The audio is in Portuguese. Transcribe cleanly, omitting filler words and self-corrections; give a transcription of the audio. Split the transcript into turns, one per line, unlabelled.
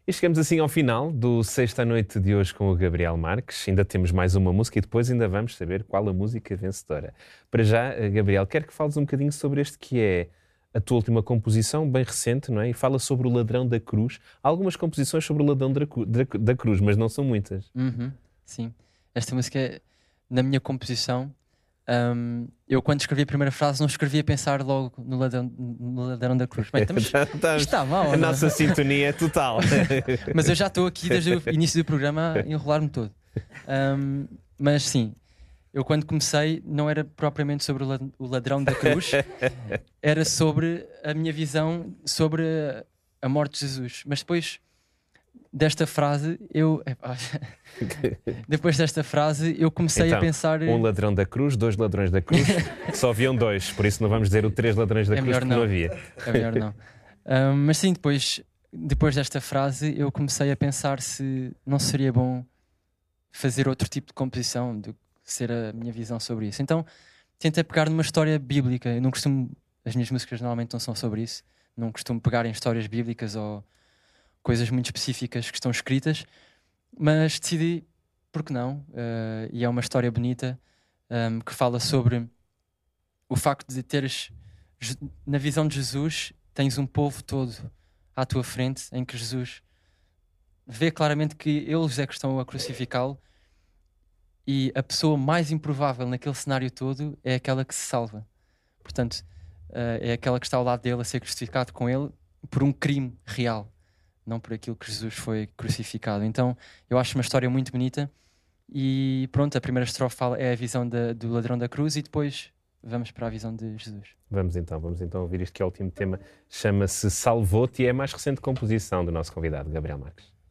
E chegamos assim ao final do Sexta à Noite de hoje com o Gabriel Marques. Ainda temos mais uma música e depois ainda vamos saber qual a música vencedora. Para já, Gabriel, quero que fales um bocadinho sobre este que é a tua última composição, bem recente, não é? E fala sobre o Ladrão da Cruz. Há algumas composições sobre o Ladrão da Cruz, mas não são muitas.
Sim, esta música é na minha composição. Eu quando escrevi a primeira frase não escrevi a pensar logo no ladrão da cruz. Bem, isto está mal,
a nossa sintonia é total.
Mas eu já estou aqui desde o início do programa a enrolar-me todo. Mas sim, eu quando comecei não era propriamente sobre o ladrão da cruz, era sobre a minha visão sobre a morte de Jesus. Mas depois desta frase, depois desta frase, eu comecei a pensar...
Um ladrão da cruz, dois ladrões da cruz, só haviam dois, por isso não vamos dizer o três ladrões da cruz, porque não havia.
É melhor não. Mas sim, depois desta frase, eu comecei a pensar se não seria bom fazer outro tipo de composição, de ser a minha visão sobre isso. Então, tentei pegar numa história bíblica. Eu não costumo... As minhas músicas normalmente não são sobre isso. Não costumo pegar em histórias bíblicas ou coisas muito específicas que estão escritas, mas decidi, por que não? E é uma história bonita que fala sobre o facto de teres, na visão de Jesus, tens um povo todo à tua frente, em que Jesus vê claramente que eles é que estão a crucificá-lo e a pessoa mais improvável naquele cenário todo é aquela que se salva. Portanto, é aquela que está ao lado dele a ser crucificado com ele por um crime real, não por aquilo que Jesus foi crucificado. Então eu acho uma história muito bonita e pronto, a primeira estrofe é a visão do ladrão da cruz e depois vamos para a visão de Jesus.
Vamos então ouvir isto que é o último tema, chama-se Salvou-te e é a mais recente composição do nosso convidado, Gabriel Marques.